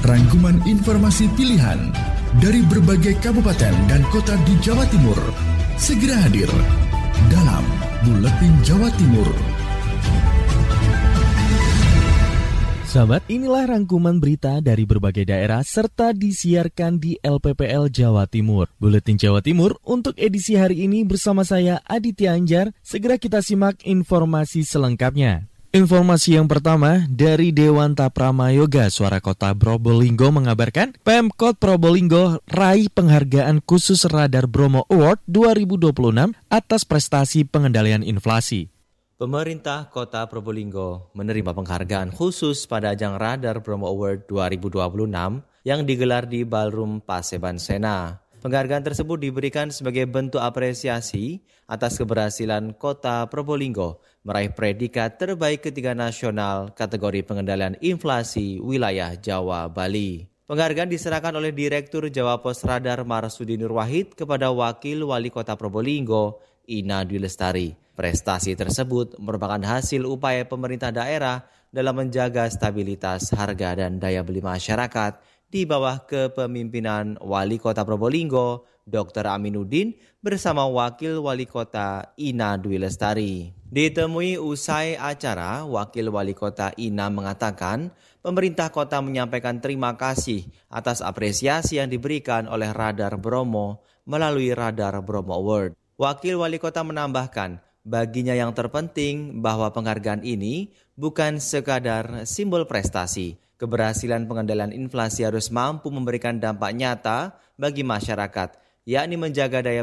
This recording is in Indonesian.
Rangkuman informasi pilihan dari berbagai kabupaten dan kota di Jawa Timur segera hadir dalam Buletin Jawa Timur. Sahabat, inilah rangkuman berita dari berbagai daerah serta disiarkan di LPPL Jawa Timur. Buletin Jawa Timur untuk edisi hari ini bersama saya Aditya Anjar. Segera kita simak informasi selengkapnya. Informasi yang pertama dari Dewanta Pramayoga, Suara Kota Probolinggo mengabarkan Pemkot Probolinggo raih penghargaan khusus Radar Bromo Award 2026 atas prestasi pengendalian inflasi. Pemerintah Kota Probolinggo menerima penghargaan khusus pada ajang Radar Bromo Award 2026 yang digelar di Ballroom Paseban Sena. Penghargaan tersebut diberikan sebagai bentuk apresiasi atas keberhasilan Kota Probolinggo meraih predikat terbaik ketiga nasional kategori pengendalian inflasi wilayah Jawa Bali. Penghargaan diserahkan oleh Direktur Jawa Pos Radar Marsudi Nur Wahid kepada Wakil Wali Kota Probolinggo Ina Dwi Lestari. Prestasi tersebut merupakan hasil upaya pemerintah daerah dalam menjaga stabilitas harga dan daya beli masyarakat di bawah kepemimpinan Wali Kota Probolinggo, Dr. Aminuddin bersama Wakil Wali Kota Ina Dwi Lestari. Ditemui usai acara, Wakil Wali Kota Ina mengatakan pemerintah kota menyampaikan terima kasih atas apresiasi yang diberikan oleh Radar Bromo melalui Radar Bromo Award. Wakil Wali Kota menambahkan, baginya yang terpenting bahwa penghargaan ini bukan sekadar simbol prestasi. Keberhasilan pengendalian inflasi harus mampu memberikan dampak nyata bagi masyarakat, yakni menjaga daya